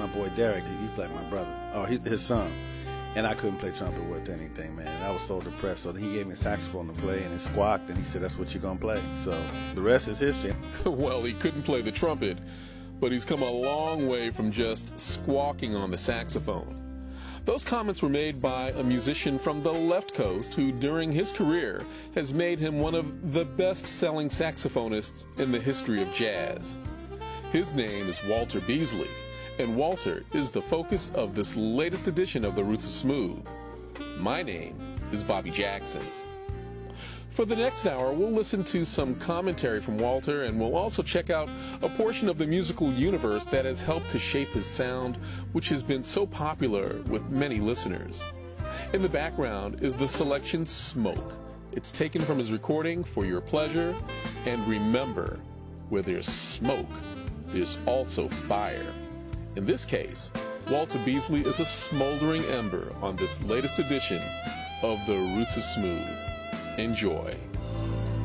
my boy Derek. He's like my brother, or his son. And I couldn't play trumpet worth anything, man. And I was so depressed. So he gave me a saxophone to play, and it squawked, and he said, that's what you're going to play. So the rest is history. Well, he couldn't play the trumpet, but he's come a long way from just squawking on the saxophone. Those comments were made by a musician from the left coast who, during his career, has made him one of the best-selling saxophonists in the history of jazz. His name is Walter Beasley, and Walter is the focus of this latest edition of The Roots of Smooth. My name is Bobby Jackson. For the next hour, we'll listen to some commentary from Walter, and we'll also check out a portion of the musical universe that has helped to shape his sound, which has been so popular with many listeners. In the background is the selection Smoke. It's taken from his recording For Your Pleasure, and remember, where there's smoke, there's also fire. In this case, Walter Beasley is a smoldering ember on this latest edition of The Roots of Smooth. Enjoy.